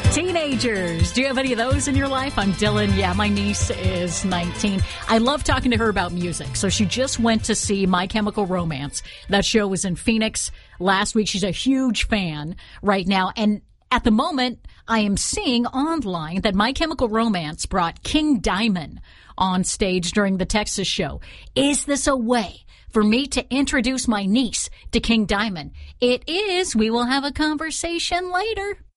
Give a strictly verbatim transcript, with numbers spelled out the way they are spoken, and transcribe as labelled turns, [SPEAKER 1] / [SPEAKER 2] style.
[SPEAKER 1] Teenagers, do you have any of those in your life? I'm Dylan. Yeah, my niece is nineteen. I love talking to her about music. So she just went to see My Chemical Romance. That show was in Phoenix last week. She's a huge fan right now. And at the moment, I am seeing online that My Chemical Romance brought King Diamond on stage during the Texas show. Is this a way for me to introduce my niece to King Diamond? It is. We will have a conversation later.